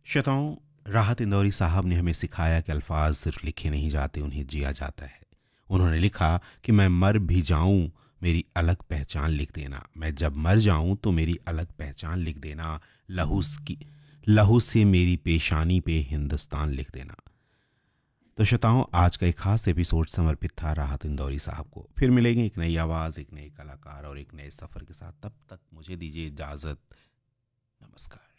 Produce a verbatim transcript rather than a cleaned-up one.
श्रोताओं, राहत इंदौरी साहब ने हमें सिखाया कि अल्फाज सिर्फ लिखे नहीं जाते, उन्हें जिया जाता है। उन्होंने लिखा कि मैं मर भी जाऊं, मेरी अलग पहचान लिख देना। मैं जब मर जाऊं तो मेरी अलग पहचान लिख देना। लहू की लहू से मेरी पेशानी पे हिंदुस्तान लिख देना। तो श्रोताओं, आज का एक खास एपिसोड समर्पित था राहत इंदौरी साहब को। फिर मिलेंगे एक नई आवाज़, एक नए कलाकार और एक नए सफ़र के साथ। तब तक मुझे दीजिए इजाज़त। नमस्कार।